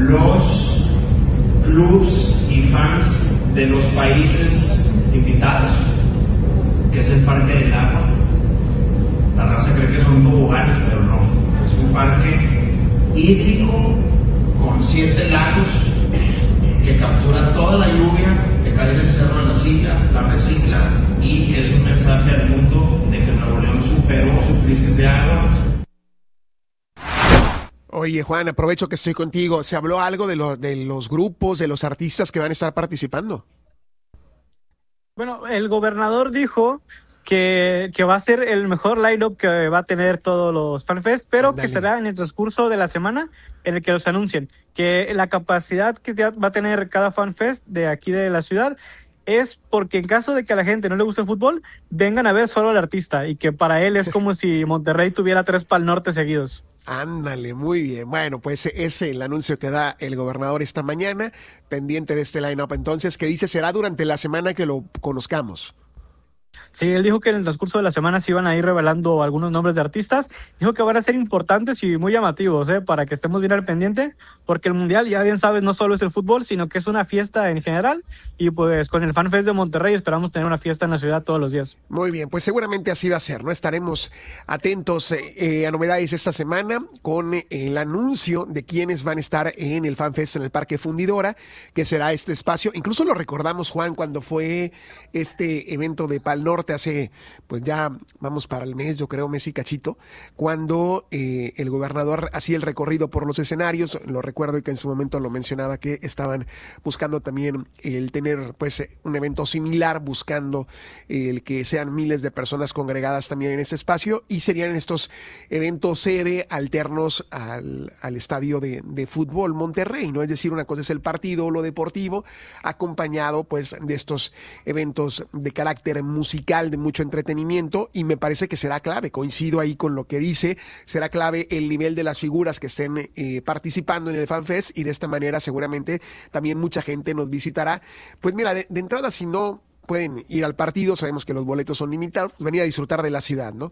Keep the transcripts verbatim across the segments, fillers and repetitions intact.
los clubs y fans de los países invitados, que es el Parque del Agua. La raza cree que son toboganes, pero no, es un parque hídrico con siete lagos que captura toda la lluvia que cae del cerro de la Silla, la recicla, y es un mensaje al mundo de que Nuevo León superó su crisis de agua. Oye, Juan, aprovecho que estoy contigo. ¿Se habló algo de, lo, de los grupos, de los artistas que van a estar participando? Bueno, el gobernador dijo que, que va a ser el mejor line-up que va a tener todos los FanFest, pero Dale. que será en el transcurso de la semana en el que los anuncien. Que la capacidad que va a tener cada FanFest de aquí de la ciudad es porque en caso de que a la gente no le guste el fútbol, vengan a ver solo al artista, y que para él es como si Monterrey tuviera tres Pal Norte seguidos. Ándale, muy bien. Bueno, pues ese es el anuncio que da el gobernador esta mañana, pendiente de este line-up. Entonces, ¿qué dice? Será durante la semana que lo conozcamos. Sí, él dijo que en el transcurso de la semana se iban a ir revelando algunos nombres de artistas. Dijo que van a ser importantes y muy llamativos, ¿eh? Para que estemos bien al pendiente, porque el Mundial, ya bien sabes, no solo es el fútbol, sino que es una fiesta en general, y pues con el FanFest de Monterrey esperamos tener una fiesta en la ciudad todos los días. Muy bien, pues seguramente así va a ser, ¿no? Estaremos atentos eh, a novedades esta semana con eh, el anuncio de quiénes van a estar en el FanFest en el Parque Fundidora, que será este espacio. Incluso lo recordamos, Juan, cuando fue este evento de Pal Norte hace, pues ya vamos para el mes, yo creo, mes y cachito, cuando eh, el gobernador hacía el recorrido por los escenarios. Lo recuerdo, y que en su momento lo mencionaba, que estaban buscando también el tener pues un evento similar, buscando el que sean miles de personas congregadas también en este espacio, y serían estos eventos sede alternos al, al estadio de, de fútbol Monterrey, ¿no? Es decir, una cosa es el partido o lo deportivo, acompañado pues de estos eventos de carácter musical, de mucho entretenimiento, y me parece que será clave, coincido ahí con lo que dice, será clave el nivel de las figuras que estén eh, participando en el FanFest, y de esta manera seguramente también mucha gente nos visitará. Pues mira, de, de entrada, si no pueden ir al partido, sabemos que los boletos son limitados, pues venir a disfrutar de la ciudad, ¿no?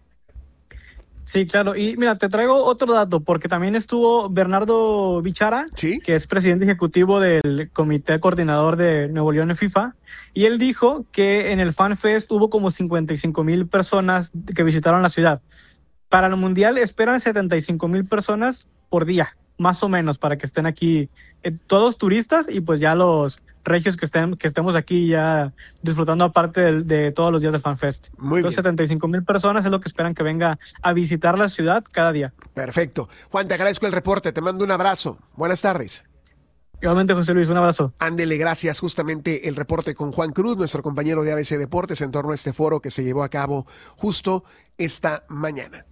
Sí, claro. Y mira, te traigo otro dato, porque también estuvo Bernardo Bichara, ¿Sí? que es presidente ejecutivo del Comité Coordinador de Nuevo León en FIFA, y él dijo que en el FanFest hubo como cincuenta y cinco mil personas que visitaron la ciudad. Para el Mundial esperan setenta y cinco mil personas por día, más o menos, para que estén aquí eh, todos turistas, y pues ya los regios que estén que estemos aquí ya disfrutando aparte de, de todos los días del FanFest. Muy Los bien. setenta y cinco mil personas es lo que esperan que venga a visitar la ciudad cada día. Perfecto. Juan, te agradezco el reporte, te mando un abrazo. Buenas tardes. Igualmente, José Luis, un abrazo. Ándele, gracias. Justamente el reporte con Juan Cruz, nuestro compañero de A B C Deportes, en torno a este foro que se llevó a cabo justo esta mañana.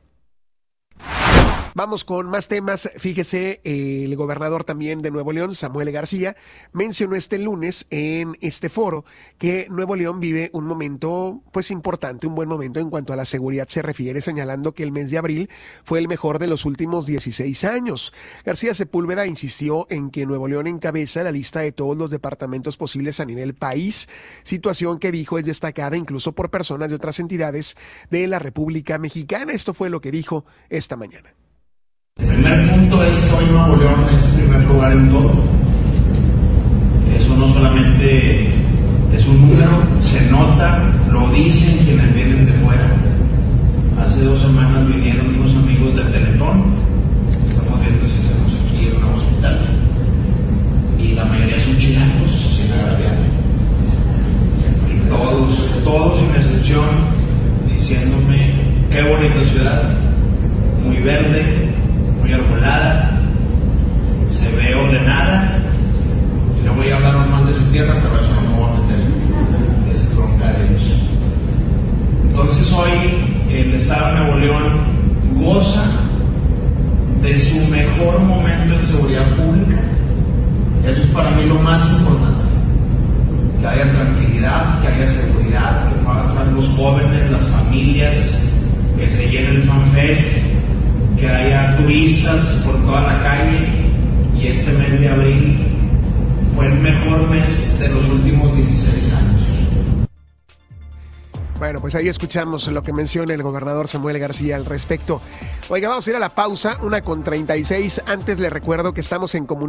Vamos con más temas. Fíjese, eh, el gobernador también de Nuevo León, Samuel García, mencionó este lunes en este foro que Nuevo León vive un momento pues importante, un buen momento en cuanto a la seguridad se refiere, señalando que el mes de abril fue el mejor de los últimos dieciséis años. García Sepúlveda insistió en que Nuevo León encabeza la lista de todos los departamentos posibles a nivel país, situación que dijo es destacada incluso por personas de otras entidades de la República Mexicana. Esto fue lo que dijo esta mañana. El primer punto es que hoy Nuevo León es el primer lugar en todo. Eso no solamente es un número, se nota, lo dicen quienes vienen de fuera. Hace dos semanas vinieron unos amigos de Teletón, estamos viendo si hacemos aquí en un hospital, y la mayoría son chilangos, sin agraviar. Y todos, todos sin excepción, diciéndome qué bonita ciudad, muy verde, muy arbolada, se ve ordenada, y no voy a hablar mal de su tierra, pero eso no me voy a meter, es bronca de ellos. Entonces hoy el Estado de Nuevo León goza de su mejor momento en seguridad pública. Eso es para mí lo más importante, que haya tranquilidad, que haya seguridad, que puedan estar los jóvenes, las familias, que se llene el FanFest, que haya turistas por toda la calle. Y este mes de abril fue el mejor mes de los últimos dieciséis años. Bueno, pues ahí escuchamos lo que menciona el gobernador Samuel García al respecto. Oiga, vamos a ir a la pausa, una con treinta y seis. Antes le recuerdo que estamos en comunicación